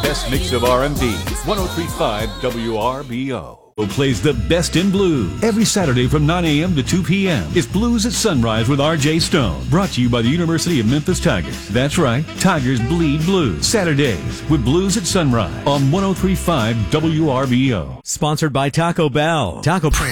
best mix of R&B. 103.5 WRBO. Plays the best in blues every Saturday from 9 a.m. to 2 p.m. It's Blues at Sunrise with R.J. Stone. Brought to you by the University of Memphis Tigers. That's right, Tigers bleed blues. Saturdays with Blues at Sunrise on 103.5 WRBO. Sponsored by Taco Bell. Taco